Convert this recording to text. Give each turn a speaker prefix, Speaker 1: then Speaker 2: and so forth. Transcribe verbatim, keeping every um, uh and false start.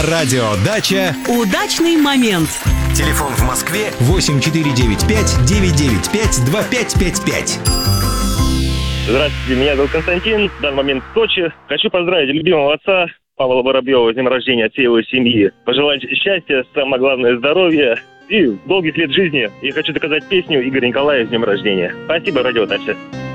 Speaker 1: На радио «Дача»
Speaker 2: удачный момент.
Speaker 1: Телефон в Москве восемь четыре девять пять девять девять пять два пять пять пять.
Speaker 3: Здравствуйте, меня зовут Константин, в данный момент в Сочи. Хочу поздравить любимого отца Павла Воробьева с днем рождения от всей его семьи. Пожелать счастья, самое главное здоровья и долгих лет жизни. И хочу заказать песню Игоря Николаева с днем рождения. Спасибо, радио «Дача».